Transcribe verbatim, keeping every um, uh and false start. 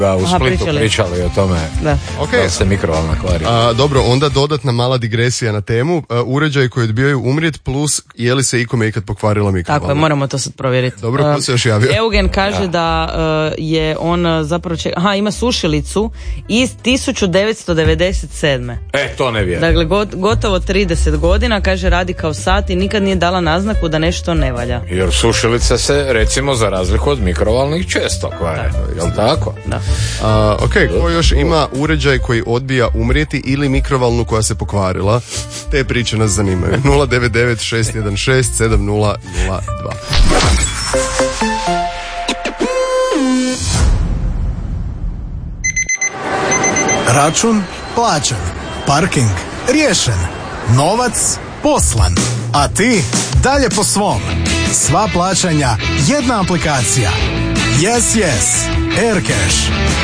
u Aha, Splitu pričali. pričali o tome da, okay. da se mikrovalna kvari. A, dobro, onda dodatna mala digresija na temu. A, uređaj koji odbijaju umrijet plus je li se ikome ikad pokvarila mikrovalna? Tako je, moramo to sad provjeriti. Dobro, ko se još javio? Eugen kaže da, da uh, je on zapravo ček... Aha, ima sušilicu iz tisuću devetsto devedeset sedme. E, to ne vjerujem. Dakle, got, gotovo trideset godina, kaže, radi kao sat i nikad nije dala naznaku da nešto ne valja. Jer sušilica se, recimo, za razliku od mikrovalnih često kvari. Jel tako? Da. A, ok, ko još ima uređaj koji odbija umrijeti ili mikrovalnu koja se pokvarila? Te priče nas zanimaju. nula devet devet šest jedan šest sedam nula nula dva. Račun plaćen, parking riješen, novac poslan, a ti dalje po svom. Sva plaćanja jedna aplikacija. Yes, yes, Aircash.